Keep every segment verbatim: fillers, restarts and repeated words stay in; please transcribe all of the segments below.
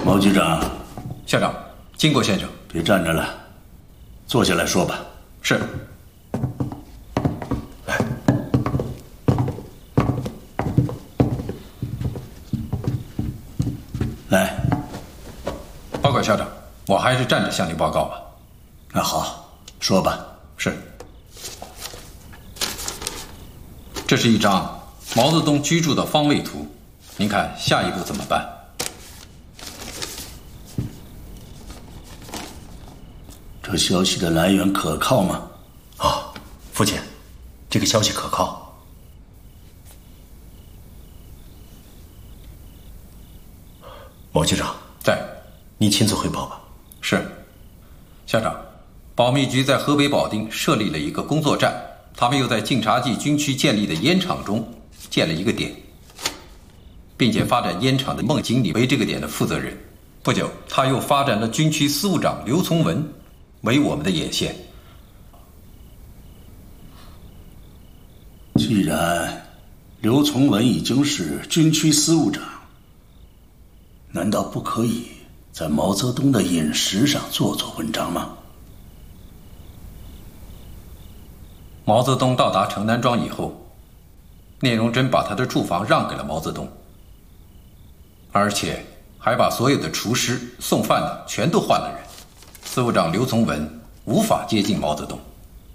毛局长， 校长，经过先生。 别站着了，坐下来说吧。 是。 来，来， 报告校长，我还是站着向您报告吧。 那好，说吧。 是。这是一张毛泽东居住的方位图，您看下一步怎么办？ 这消息的来源可靠吗？ 啊，父亲，这个消息可靠。毛局长， 在， 你亲自汇报吧。 是。校长，保密局在河北保定设立了一个工作站，他们又在晋察冀军区建立的烟厂中建了一个点，并且发展烟厂的孟经理为这个点的负责人。不久，他又发展了军区司务长刘从文为我们的眼线。 既然刘从文已经是军区司务长，难道不可以在毛泽东的饮食上做做文章吗？ 毛泽东到达城南庄以后，聂荣臻把他的住房让给了毛泽东，而且还把所有的厨师、送饭的全都换了人。司务长刘从文无法接近毛泽东，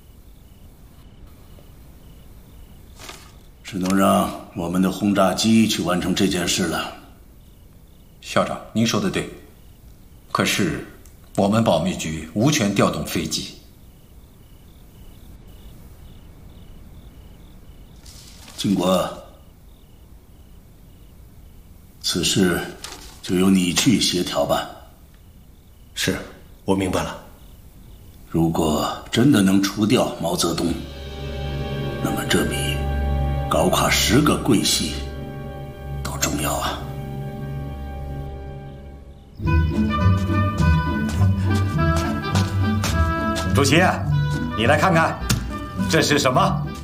只能让我们的轰炸机去完成这件事了。 校长，您说的对，可是我们保密局无权调动飞机。 经国，此事就由你去协调吧。 是，我明白了。 如果真的能除掉毛泽东，那么这比搞垮十个桂系都重要啊！ 主席，你来看看，这是什么？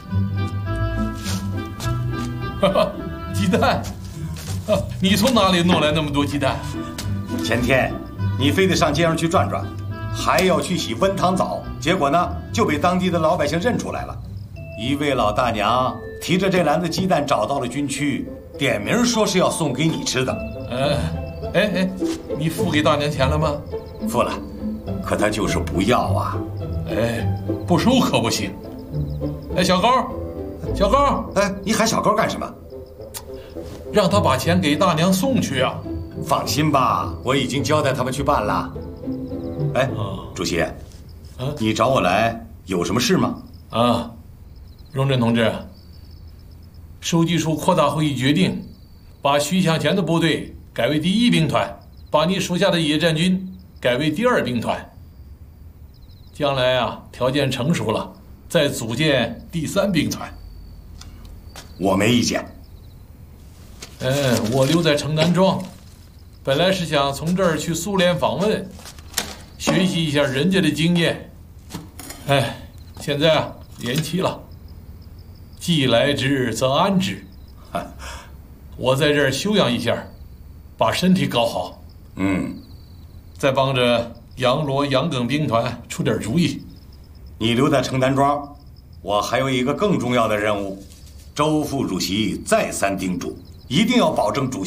哈哈，鸡蛋！啊，你从哪里弄来那么多鸡蛋？ 前天你非得上街上去转转，还要去洗温汤澡，结果呢就被当地的老百姓认出来了。一位老大娘提着这篮子鸡蛋找到了军区，点名说是要送给你吃的。 哎，哎哎，你付给大娘钱了吗？ 付了，可她就是不要啊。 哎，不收可不行。哎，小高，小高， 哎，你喊小高干什么？ 让他把钱给大娘送去啊。 放心吧，我已经交代他们去办了。哎， 啊、 主席，啊，你找我来有什么事吗？ 啊，荣臻同志，书记处扩大会议决定，把徐向前的部队改为第一兵团，把你属下的野战军改为第二兵团。将来啊，条件成熟了，再组建第三兵团。 我没意见。 嗯，我留在城南庄，本来是想从这儿去苏联访问，学习一下人家的经验。哎，现在啊，延期了。既来之则安之。我在这儿休养一下，把身体搞好。 嗯， 再帮着杨罗、杨耿兵团出点主意。 你留在城南庄，我还有一个更重要的任务。周副主席再三叮嘱，一定要保证主席